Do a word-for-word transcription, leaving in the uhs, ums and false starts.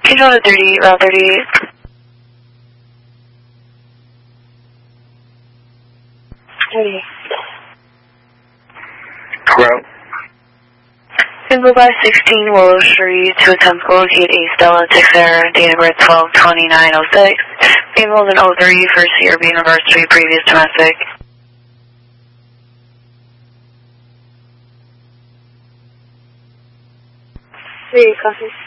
Control to thirty, route thirty-eight. thirty. Route. Single by sixteen Willow Street to attempt to locate a Stella Texera, date of birth twelve twenty-nine oh six. Females in oh three, first year of university, previous domestic. Three, copy.